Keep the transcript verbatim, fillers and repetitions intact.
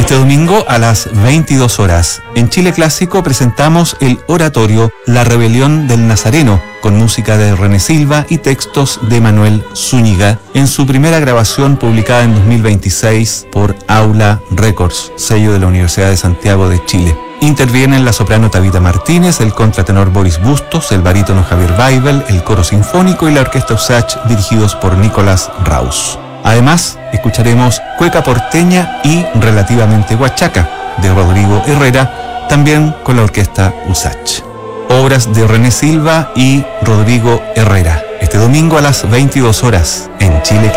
Este domingo a las veintidós horas, en Chile Clásico presentamos el oratorio La Rebelión del Nazareno, con música de René Silva y textos de Manuel Zúñiga, en su primera grabación publicada en dos mil veintiséis por Aula Records, sello de la Universidad de Santiago de Chile. Intervienen la soprano Tabita Martínez, el contratenor Boris Bustos, el barítono Javier Weibel, el coro sinfónico y la orquesta Usach, dirigidos por Nicolás Raus. Además, escucharemos Cueca Porteña y Relativamente Huachaca, de Rodrigo Herrera, también con la orquesta Usach. Obras de René Silva y Rodrigo Herrera, este domingo a las veintidós horas, en Chile Clásico.